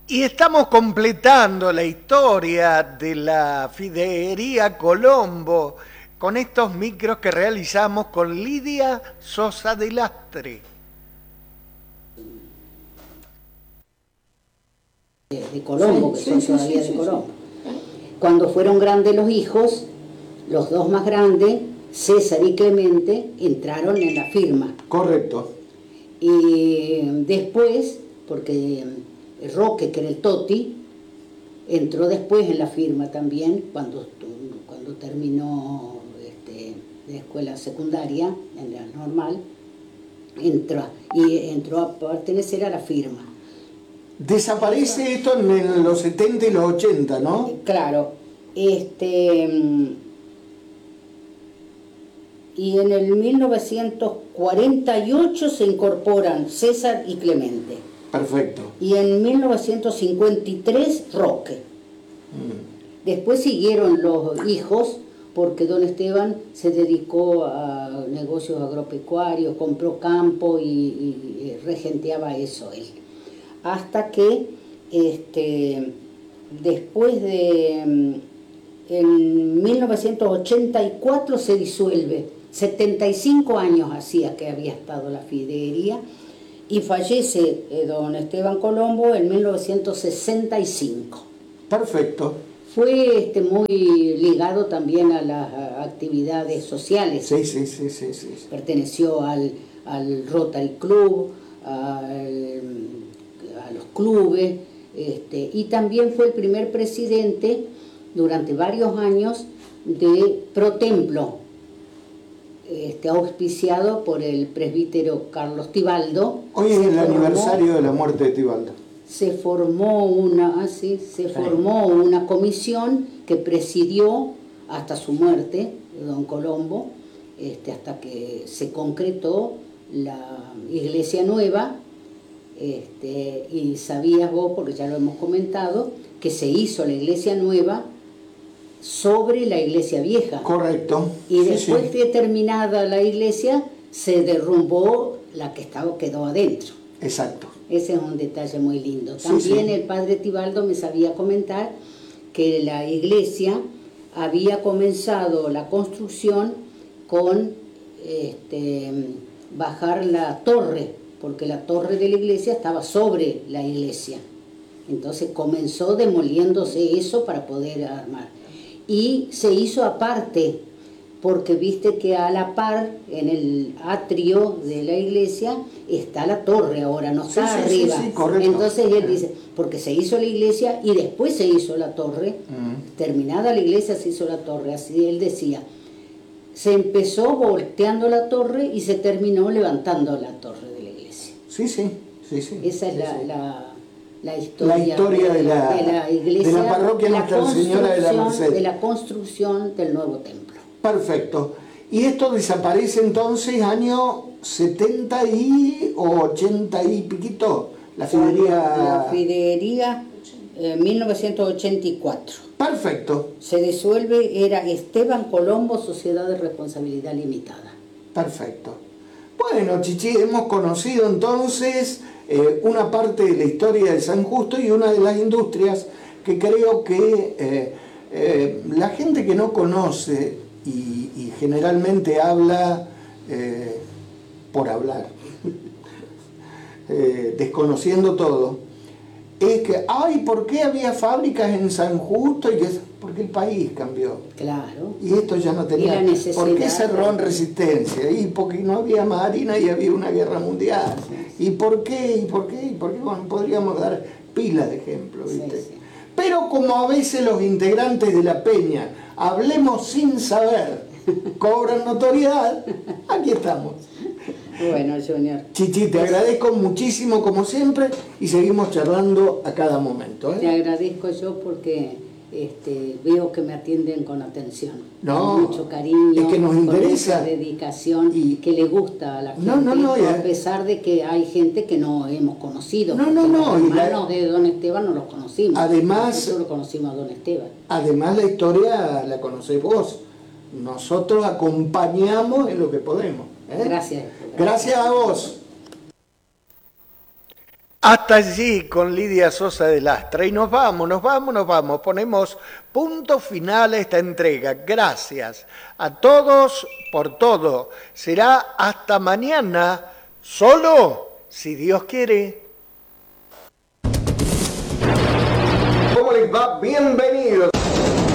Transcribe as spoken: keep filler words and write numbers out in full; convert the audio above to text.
Y estamos completando la historia de la Fideería Colombo con estos micros que realizamos con Lidia Sosa de Lastre. De Colombo, sí, que son sí, todavía sí, de Colombo. Sí, sí. Cuando fueron grandes los hijos, los dos más grandes, César y Clemente, entraron en la firma. Correcto. Y después, porque Roque, que era el Toti, entró después en la firma también, cuando, cuando terminó este, la escuela secundaria, en la normal, entró, y entró a pertenecer a la firma. Desaparece esto en los setenta y los ochenta, ¿no? Claro. Este, y en el mil novecientos cuarenta y ocho se incorporan César y Clemente. Perfecto. Y en mil novecientos cincuenta y tres Roque. Mm. Después siguieron los hijos, porque don Esteban se dedicó a negocios agropecuarios, compró campo y, y regenteaba eso él. Hasta que este, después de, en mil novecientos ochenta y cuatro se disuelve, setenta y cinco años hacía que había estado la Fideería, y fallece eh, don Esteban Colombo en mil novecientos sesenta y cinco. Perfecto. Fue este, muy ligado también a las a actividades sociales. Sí, sí, sí, sí, sí. Perteneció al, al Rotary Club, al, a los clubes, este, y también fue el primer presidente durante varios años de Protemplo, este, auspiciado por el presbítero Carlos Tibaldo. Hoy es el aniversario de la muerte de Tibaldo. Se formó una, ah, sí, se formó una comisión que presidió hasta su muerte, don Colombo, este, hasta que se concretó la iglesia nueva. Este, y sabías vos, porque ya lo hemos comentado, que se hizo la iglesia nueva sobre la iglesia vieja. Correcto. Y sí, después sí. de terminada la iglesia, se derrumbó la que estaba, quedó adentro. Exacto. Ese es un detalle muy lindo. También sí, sí. El padre Tibaldo me sabía comentar que la iglesia había comenzado la construcción con este, bajar la torre, porque la torre de la iglesia estaba sobre la iglesia. Entonces comenzó demoliéndose eso para poder armar. Y se hizo aparte, porque viste que a la par, en el atrio de la iglesia, está la torre ahora, no está sí, arriba. Sí, sí, correcto. Entonces él dice, porque se hizo la iglesia y después se hizo la torre, mm. terminada la iglesia se hizo la torre, así él decía. Se empezó volteando la torre y se terminó levantando la torre de la iglesia. Sí, sí, sí, sí. Esa es sí, la, sí. La, la historia, la historia de, de, la, de la iglesia, de la parroquia Nuestra Señora de la Merced. De la construcción del nuevo templo. Perfecto. Y esto desaparece entonces año setenta y o ochenta y piquito, la Fideería... La Fideería, eh, mil novecientos ochenta y cuatro. Perfecto. Se disuelve, era Esteban Colombo, Sociedad de Responsabilidad Limitada. Perfecto. Bueno, Chichi, hemos conocido entonces eh, una parte de la historia de San Justo y una de las industrias que creo que eh, eh, la gente que no conoce y, y generalmente habla eh, por hablar, eh, desconociendo todo, es que, ay, ¿por qué había fábricas en San Justo? Y que, porque el país cambió. Claro. Y esto ya no tenía... ¿Por qué cerró en Resistencia? Y porque no había marina y había una guerra mundial. ¿Y por qué? ¿Y por qué? ¿Y por qué? Bueno, podríamos dar pilas de ejemplos, ¿viste? Sí, sí. Pero como a veces los integrantes de la peña, hablemos sin saber, cobran notoriedad, aquí estamos. Bueno, Junior. Chichi, te agradezco muchísimo como siempre y seguimos charlando a cada momento. ¿eh? Te agradezco yo porque este, veo que me atienden con atención, no, con mucho cariño, es que nos interesa. Con mucha dedicación y que le gusta a la gente, no, no, no, a pesar de que hay gente que no hemos conocido. No, no, no. Los hermanos la... de don Esteban no los conocimos. Además, nosotros conocimos a don Esteban. Además la historia la conocés vos. Nosotros acompañamos en lo que podemos. ¿eh? Gracias. Gracias a vos. Hasta allí con Lidia Sosa de Lastra. Y nos vamos, nos vamos, nos vamos. Ponemos punto final a esta entrega. Gracias a todos por todo. Será hasta mañana, solo si Dios quiere. ¿Cómo les va? Bienvenidos.